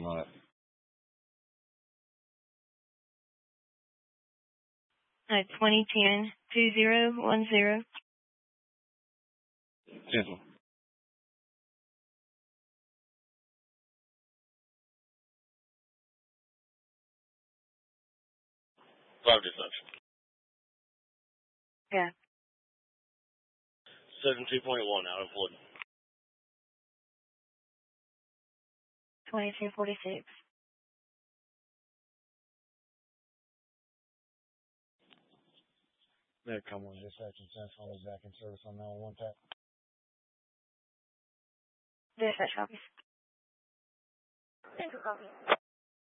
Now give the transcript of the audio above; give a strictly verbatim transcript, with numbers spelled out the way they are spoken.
I'm on it. Uh, twenty ten two zero one zero. Cancel. Five deception. Yeah. seventy-two point one out of wood. twenty-two forty-six. There, come on, dispatch and send phone back in service on nine one one tap. Dispatch copies.